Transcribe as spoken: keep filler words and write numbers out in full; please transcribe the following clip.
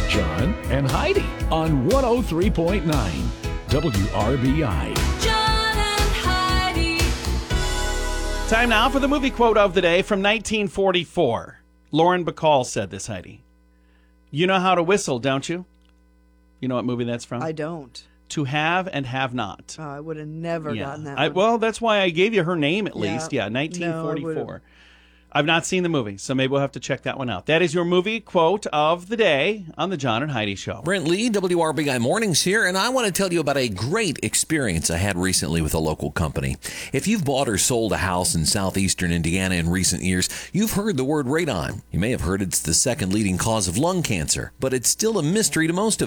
John and Heidi on one oh three point nine W R B I. John and Heidi. Time now for the movie quote of the day from nineteen forty-four. Lauren Bacall said this, Heidi. You know how to whistle, don't you? You know what movie that's from? I don't. To Have and Have Not. Oh, I would have never Yeah. gotten that I, one. well, that's why I gave you her name at Yeah. least. Yeah, nineteen forty-four. No, I've not seen the movie, so maybe we'll have to check that one out. That is your movie quote of the day on the John and Heidi Show. Brent Lee, W R B I Mornings here, and I want to tell you about a great experience I had recently with a local company. If you've bought or sold a house in southeastern Indiana in recent years, you've heard the word radon. You may have heard it's the second leading cause of lung cancer, but it's still a mystery to most of us.